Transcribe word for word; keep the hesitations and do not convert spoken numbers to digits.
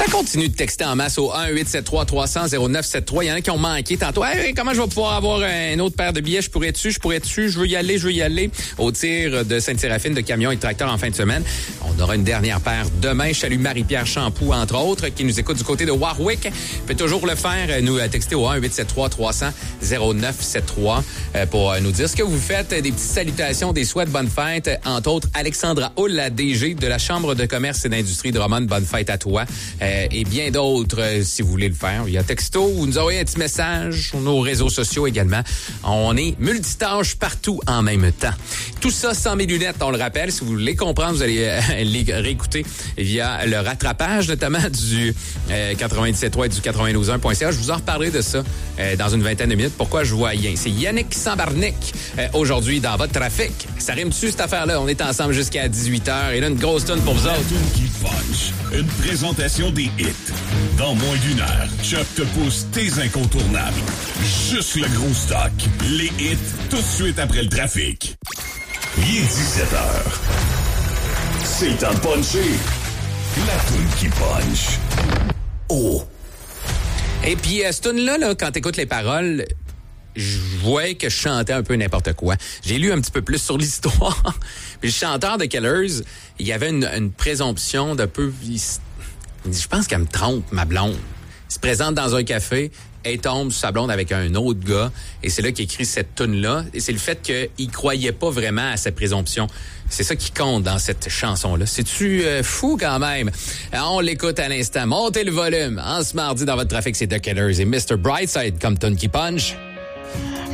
Ça continue de texter en masse au un huit sept trois trois cents zéro neuf sept trois. Il y en a qui ont manqué tantôt. Hey, comment je vais pouvoir avoir une autre paire de billets? Je pourrais-tu? Je pourrais-tu? Je veux y aller, je veux y aller. Au tir de Sainte-Séraphine de camions et de tracteurs en fin de semaine. On aura une dernière paire demain. Je salue Marie-Pierre Champoux, entre autres, qui nous écoute du côté de Warwick. Peut toujours le faire, nous texter au un huit sept trois trois cents zéro neuf sept trois pour nous dire ce que vous faites. Des petites salutations, des souhaits de bonne fête. Entre autres, Alexandra Hull, la D G de la Chambre de commerce et d'industrie de Drummond. Bonne fête à toi. Euh, et bien d'autres, euh, si vous voulez le faire, via texto ou nous envoyer un petit message sur nos réseaux sociaux également. On est multitâche partout en même temps. Tout ça sans mes lunettes, on le rappelle. Si vous voulez comprendre, vous allez euh, les réécouter via le rattrapage, notamment du euh, quatre-vingt-dix-sept trois et du quatre-vingt-douze un point c a. Je vous en reparlerai de ça euh, dans une vingtaine de minutes. Pourquoi je vois rien? C'est Yannick Sambarnik euh, aujourd'hui dans votre trafic. Ça rime dessus cette affaire-là. On est ensemble jusqu'à dix-huit heures. Et là, une grosse tonne pour vous autres. Qui punch. Une présentation des hits. Dans moins d'une heure, Chuck te pousse tes incontournables. Juste le gros stock. Les hits, tout de suite après le trafic. Il est dix-sept heures. C'est le temps de puncher. La toune qui punch. Oh! Et puis, euh, cette tune-là, là, quand t'écoutes les paroles, je voyais que je chantais un peu n'importe quoi. J'ai lu un petit peu plus sur l'histoire. Puis le chanteur de Killers, il y avait une, une présomption d'un peu... Il, il dit, je pense qu'elle me trompe, ma blonde. Il se présente dans un café, elle tombe sur sa blonde avec un autre gars, et c'est là qu'il écrit cette toune-là. Et c'est le fait qu'il croyait pas vraiment à sa présomption. C'est ça qui compte dans cette chanson-là. C'est-tu euh, fou quand même? On l'écoute à l'instant. Montez le volume. En ce mardi, dans votre trafic, c'est The Killers et mister Brightside comme tune qui punch.